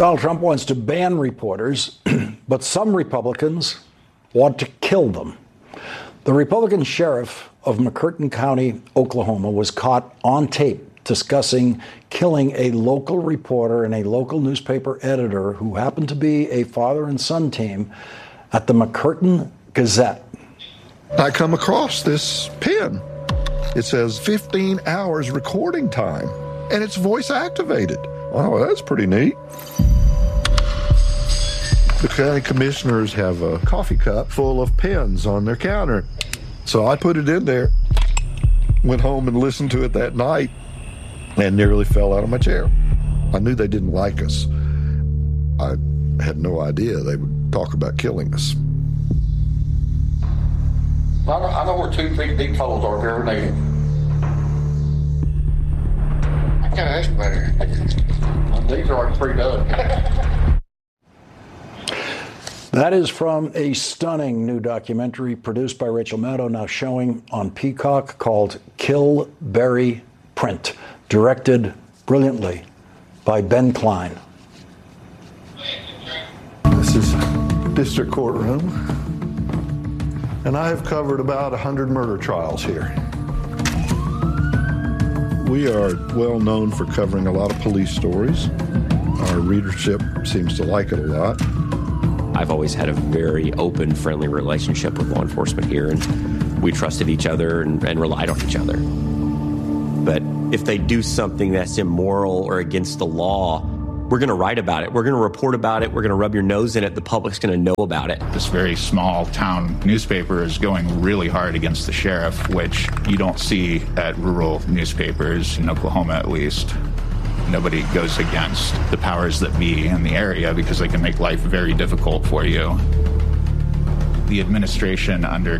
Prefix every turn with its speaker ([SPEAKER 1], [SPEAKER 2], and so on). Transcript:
[SPEAKER 1] Donald Trump wants to ban reporters, but some Republicans want to kill them. The Republican sheriff of McCurtain County, Oklahoma, was caught on tape discussing killing a local reporter and a local newspaper editor who happened to be a father and son team at the McCurtain Gazette.
[SPEAKER 2] I come across this pen. It says 15 hours recording time, and it's voice activated. Oh, that's pretty neat. The county commissioners have a coffee cup full of pens on their counter. So I put it in there, went home and listened to it that night, and nearly fell out of my chair. I knew they didn't like us. I had no idea they would talk about killing us.
[SPEAKER 3] I know where 2 feet deep holes are if you ever need it. I can't ask better. These are like pre-dug.
[SPEAKER 1] That is from a stunning new documentary produced by Rachel Maddow, now showing on Peacock, called Kill, Bury, Print, directed brilliantly by Ben Klein.
[SPEAKER 2] This is district courtroom, and I have covered about 100 murder trials here. We are well known for covering a lot of police stories. Our readership seems to like it a lot.
[SPEAKER 4] I've always had a very open, friendly relationship with law enforcement here, and we trusted each other and relied on each other. But if they do something that's immoral or against the law, we're going to write about it. We're going to report about it. We're going to rub your nose in it. The public's going to know about it.
[SPEAKER 5] This very small town newspaper is going really hard against the sheriff, which you don't see at rural newspapers, in Oklahoma at least. Nobody goes against the powers that be in the area because they can make life very difficult for you. The administration under